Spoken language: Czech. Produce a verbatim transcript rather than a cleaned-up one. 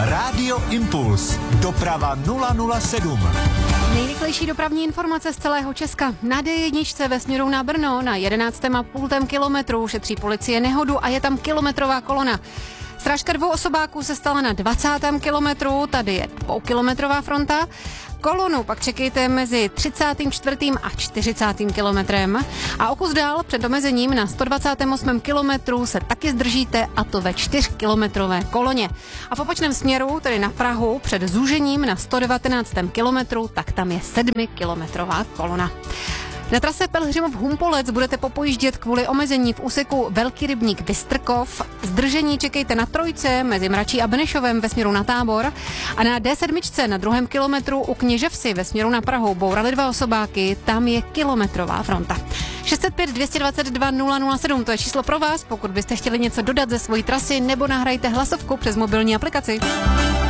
Rádio Impuls. Doprava nula nula sedm. Nejrychlejší dopravní informace z celého Česka. Na D jedna ve směru na Brno na jedenáctém a půl kilometru šetří policie nehodu a je tam kilometrová kolona. Srážka dvou osobáků se stala na dvacátém kilometru, tady je dvoukilometrová fronta. Kolonu pak čekejte mezi třicátým čtvrtým a čtyřicátým kilometrem. A o kus dál před omezením na sto dvacátém osmém kilometru se taky zdržíte, a to ve čtyřkilometrové koloně. A v opačném směru, tedy na Prahu, před zúžením na sto devatenáctém kilometru, tak tam je sedmikilometrová kolona. Na trase Pelhřimov-Humpolec budete popojíždět kvůli omezení v úseku Velký rybník Bystrkov. Zdržení čekejte na trojce mezi Mračí a Benešovem ve směru na Tábor. A na D sedm na druhém kilometru u Kněževsi ve směru na Prahu bourali dva osobáky, tam je kilometrová fronta. šest set pět dvě dvacet dva nula nula sedm, to je číslo pro vás, pokud byste chtěli něco dodat ze svojí trasy, nebo nahrajte hlasovku přes mobilní aplikaci.